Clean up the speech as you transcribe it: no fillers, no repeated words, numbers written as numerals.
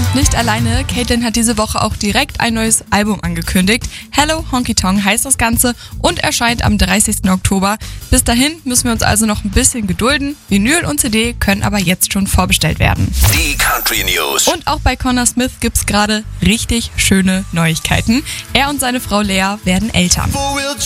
Nicht alleine, Caitlyn hat diese Woche auch direkt ein neues Album angekündigt. Hello Honky Tonk heißt das Ganze und erscheint am 30. Oktober. Bis dahin müssen wir uns also noch ein bisschen gedulden. Vinyl und CD können aber jetzt schon vorbestellt werden. Die Country News. Und auch bei Connor Smith gibt's gerade richtig schöne Neuigkeiten. Er und seine Frau Lea werden Eltern.